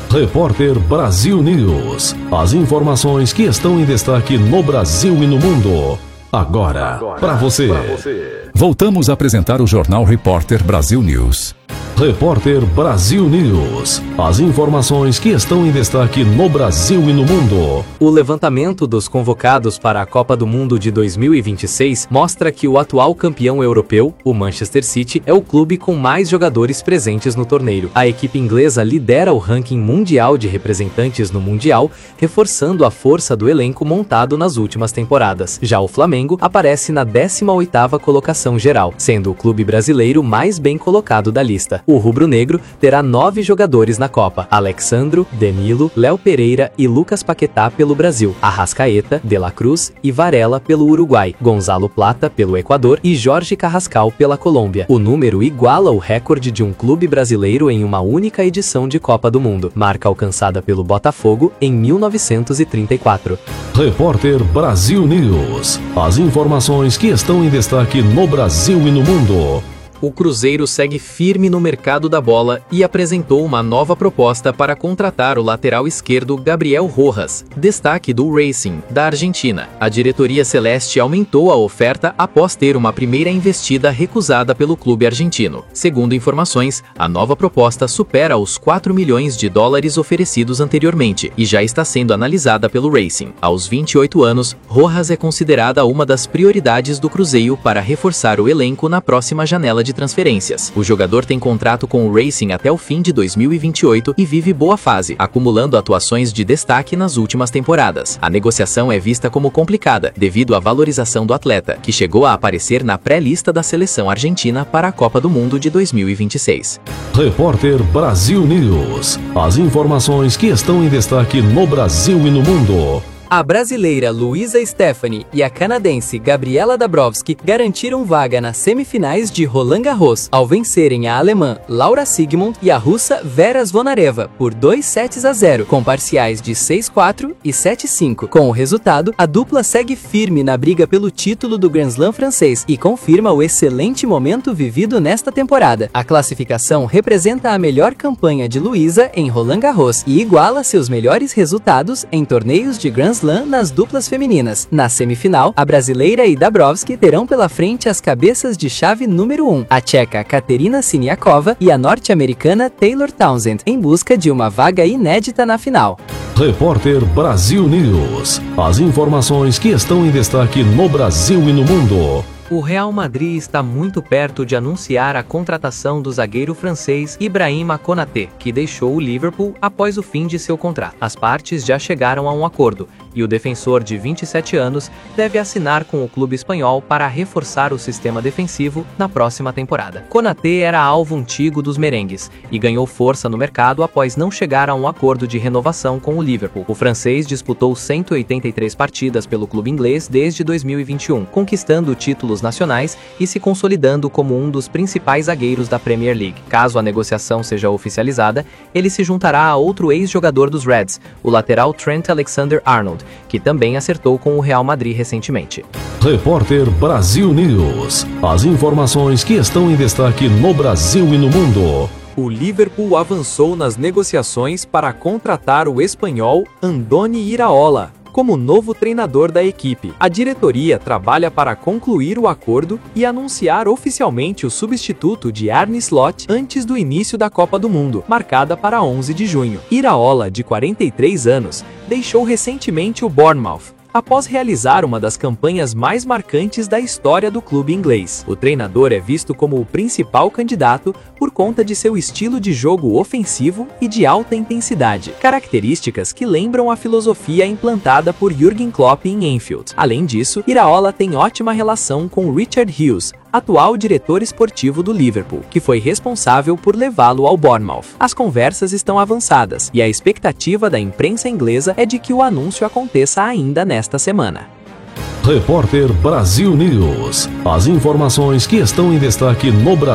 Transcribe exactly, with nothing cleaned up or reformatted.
Repórter Brasil News. As informações que estão em destaque no Brasil e no mundo. Agora, Agora para você. você. Voltamos a apresentar o Jornal Repórter Brasil News. Repórter Brasil News. As informações que estão em destaque no Brasil e no mundo. O levantamento dos convocados para a Copa do Mundo de dois mil e vinte e seis mostra que o atual campeão europeu, o Manchester City, é o clube com mais jogadores presentes no torneio. A equipe inglesa lidera o ranking mundial de representantes no Mundial, reforçando a força do elenco montado nas últimas temporadas. Já o Flamengo aparece na décima oitava colocação geral, sendo o clube brasileiro mais bem colocado da lista. O rubro-negro terá nove jogadores na Copa: Alexandro, Danilo, Léo Pereira e Lucas Paquetá pelo Brasil, Arrascaeta, De La Cruz e Varela pelo Uruguai, Gonzalo Plata pelo Equador e Jorge Carrascal pela Colômbia. O número iguala o recorde de um clube brasileiro em uma única edição de Copa do Mundo, marca alcançada pelo Botafogo em mil novecentos e trinta e quatro. Repórter Brasil News. As informações que estão em destaque no Brasil e no mundo. O Cruzeiro segue firme no mercado da bola e apresentou uma nova proposta para contratar o lateral esquerdo Gabriel Rojas, destaque do Racing, da Argentina. A diretoria celeste aumentou a oferta após ter uma primeira investida recusada pelo clube argentino. Segundo informações, a nova proposta supera os quatro milhões de dólares oferecidos anteriormente e já está sendo analisada pelo Racing. Aos vinte e oito anos, Rojas é considerada uma das prioridades do Cruzeiro para reforçar o elenco na próxima janela de de transferências. O jogador tem contrato com o Racing até o fim de dois mil e vinte e oito e vive boa fase, acumulando atuações de destaque nas últimas temporadas. A negociação é vista como complicada, devido à valorização do atleta, que chegou a aparecer na pré-lista da seleção argentina para a Copa do Mundo de dois mil e vinte e seis. Repórter Brasil News. As informações que estão em destaque no Brasil e no mundo. A brasileira Luisa Stephanie e a canadense Gabriela Dabrowski garantiram vaga nas semifinais de Roland Garros, ao vencerem a alemã Laura Siegemund e a russa Vera Zvonareva por dois sets a zero, com parciais de seis a quatro e sete a cinco. Com o resultado, a dupla segue firme na briga pelo título do Grand Slam francês e confirma o excelente momento vivido nesta temporada. A classificação representa a melhor campanha de Luisa em Roland Garros e iguala seus melhores resultados em torneios de Grand Slam nas duplas femininas. Na semifinal, a brasileira e Dabrowski terão pela frente as cabeças de chave número um, a tcheca Katerina Siniakova e a norte-americana Taylor Townsend, em busca de uma vaga inédita na final. Repórter Brasil News. As informações que estão em destaque no Brasil e no mundo. O Real Madrid está muito perto de anunciar a contratação do zagueiro francês Ibrahima Konaté, que deixou o Liverpool após o fim de seu contrato. As partes já chegaram a um acordo, e o defensor de vinte e sete anos deve assinar com o clube espanhol para reforçar o sistema defensivo na próxima temporada. Konaté era alvo antigo dos merengues, e ganhou força no mercado após não chegar a um acordo de renovação com o Liverpool. O francês disputou cento e oitenta e três partidas pelo clube inglês desde dois mil e vinte e um, conquistando títulos nacionais e se consolidando como um dos principais zagueiros da Premier League. Caso a negociação seja oficializada, ele se juntará a outro ex-jogador dos Reds, o lateral Trent Alexander-Arnold, que também acertou com o Real Madrid recentemente. Repórter Brasil News. As informações que estão em destaque no Brasil e no mundo. O Liverpool avançou nas negociações para contratar o espanhol Andoni Iraola como novo treinador da equipe. A diretoria trabalha para concluir o acordo e anunciar oficialmente o substituto de Arne Slot antes do início da Copa do Mundo, marcada para onze de junho. Iraola, de quarenta e três anos, deixou recentemente o Bournemouth, após realizar uma das campanhas mais marcantes da história do clube inglês. O treinador é visto como o principal candidato por conta de seu estilo de jogo ofensivo e de alta intensidade, características que lembram a filosofia implantada por Jürgen Klopp em Anfield. Além disso, Iraola tem ótima relação com Richard Hughes, atual diretor esportivo do Liverpool, que foi responsável por levá-lo ao Bournemouth. As conversas estão avançadas e a expectativa da imprensa inglesa é de que o anúncio aconteça ainda nesta semana. Repórter Brasil News. As informações que estão em destaque no Brasil.